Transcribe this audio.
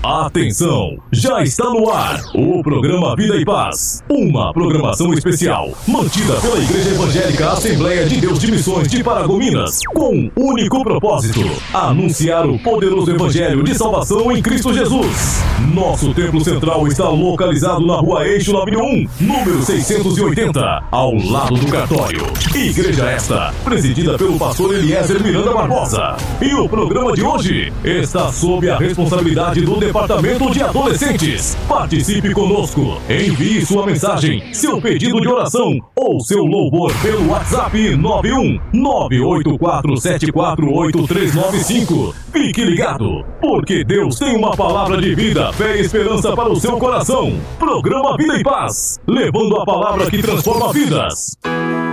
Atenção, já está no ar o programa Vida e Paz, uma programação especial mantida pela Igreja Evangélica Assembleia de Deus de Missões de Paragominas, com um único propósito: anunciar o poderoso Evangelho de salvação em Cristo Jesus. Nosso templo central está localizado na Rua Eixo Labinho 1, número 680, ao lado do cartório. Igreja esta, presidida pelo pastor Eliezer Miranda Barbosa. E o programa de hoje está sob a responsabilidade do Departamento de Adolescentes. Participe conosco, envie sua mensagem, seu pedido de oração ou seu louvor pelo WhatsApp 91-984748395. Fique ligado, porque Deus tem uma palavra de vida, fé e esperança para o seu coração. Programa Vida e Paz, levando a palavra que transforma vidas.